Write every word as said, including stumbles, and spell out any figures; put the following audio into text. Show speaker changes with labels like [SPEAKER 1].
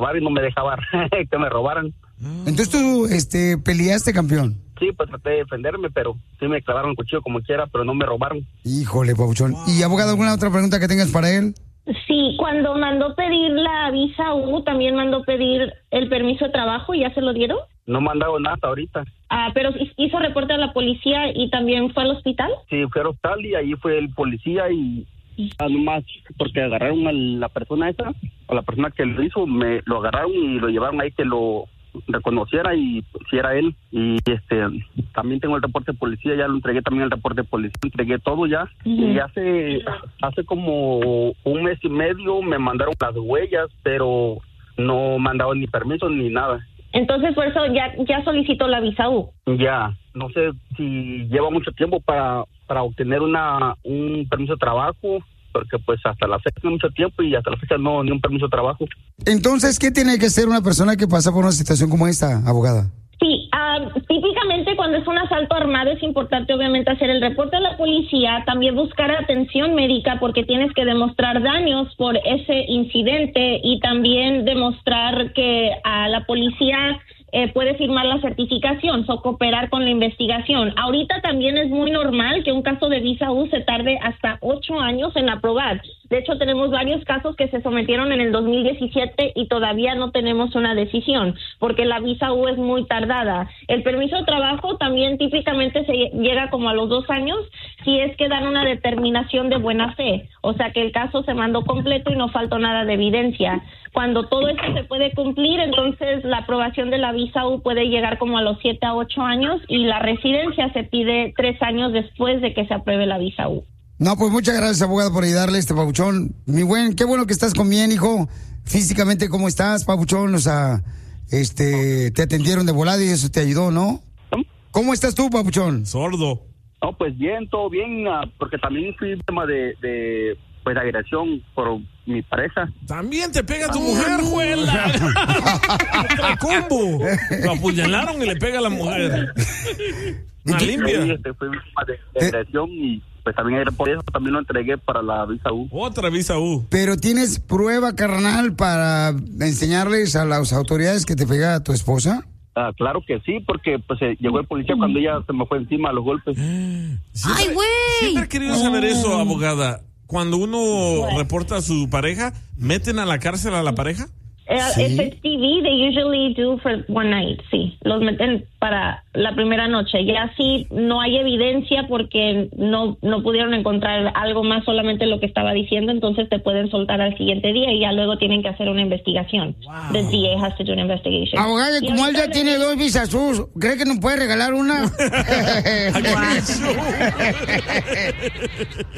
[SPEAKER 1] robar y no me dejaba que me robaran.
[SPEAKER 2] Entonces tú este, peleaste, campeón.
[SPEAKER 1] Sí, pues traté de defenderme, pero sí me clavaron el cuchillo como quiera, pero no me robaron.
[SPEAKER 2] Híjole, papuchón. Wow. ¿Y abogado, alguna otra pregunta que tengas para él?
[SPEAKER 3] Sí, cuando mandó pedir la visa U, también mandó pedir el permiso de trabajo, ¿ya se lo dieron?
[SPEAKER 1] No me han dado nada hasta ahorita.
[SPEAKER 3] Ah, pero hizo reporte a la policía y también fue al hospital.
[SPEAKER 1] Sí, fue al hospital y ahí fue el policía y nomás porque agarraron a la persona esa, a la persona que lo hizo, me lo agarraron y lo llevaron ahí que lo reconociera y si era él. Y este también tengo el reporte de policía, ya lo entregué también el reporte de policía, entregué todo ya. Uh-huh. Y hace hace como un mes y medio me mandaron las huellas, pero no me han dado ni permiso ni nada.
[SPEAKER 3] Entonces, por eso ya ya solicitó la visa U.
[SPEAKER 1] Ya, no sé si lleva mucho tiempo para para obtener una un permiso de trabajo, porque pues hasta la fecha no mucho tiempo y hasta la fecha no ni un permiso de trabajo.
[SPEAKER 2] Entonces, ¿qué tiene que hacer una persona que pasa por una situación como esta, abogada?
[SPEAKER 3] Sí, uh, típicamente cuando es un asalto armado es importante obviamente hacer el reporte a la policía, también buscar atención médica porque tienes que demostrar daños por ese incidente y también demostrar que a la policía eh, puede firmar la certificación o cooperar con la investigación. Ahorita también es muy normal que un caso de visa U se tarde hasta ocho años en aprobar. De hecho, tenemos varios casos que se sometieron en el dos mil diecisiete y todavía no tenemos una decisión, porque la visa U es muy tardada. El permiso de trabajo también típicamente se llega como a los dos años si es que dan una determinación de buena fe, o sea que el caso se mandó completo y no faltó nada de evidencia. Cuando todo eso se puede cumplir, entonces la aprobación de la visa U puede llegar como a los siete a ocho años y la residencia se pide tres años después de que se apruebe la visa U.
[SPEAKER 2] No, pues muchas gracias, abogado, por ayudarle, este papuchón. Mi buen, qué bueno que estás con bien, hijo. Físicamente, ¿cómo estás, papuchón? O sea, este, te atendieron de volada y eso te ayudó, ¿no? ¿Cómo estás tú, papuchón?
[SPEAKER 4] Sordo.
[SPEAKER 1] No, pues bien, todo bien, uh, porque también fui víctima de, de, pues, de agresión por mi pareja.
[SPEAKER 4] También te pega tu mujer, juela. Otra combo. Lo apuñalaron y le pega a la mujer. Una limpia.
[SPEAKER 1] Sí, este, fui víctima de, de agresión y pues también por eso también lo entregué para la visa U.
[SPEAKER 4] Otra visa U.
[SPEAKER 2] Pero tienes prueba, carnal, para enseñarles a las autoridades que te pega a tu esposa.
[SPEAKER 1] Ah, claro que sí, porque pues eh, llegó el policía cuando ella se me fue encima a los golpes.
[SPEAKER 5] ¡Ay, güey!
[SPEAKER 4] Siempre he querido saber eso, abogada. Cuando uno reporta a su pareja, ¿meten a la cárcel a la pareja?
[SPEAKER 3] Uh, ¿Sí? If it's T V, they usually do for one night, sí. Los meten para la primera noche. Ya si no hay evidencia porque no no pudieron encontrar algo más, solamente lo que estaba diciendo, entonces te pueden soltar al siguiente día y ya luego tienen que hacer una investigación. Wow. The D A has to do an investigation.
[SPEAKER 2] Abogada, como él ya le... tiene dos visas, ¿cree que nos puede regalar una?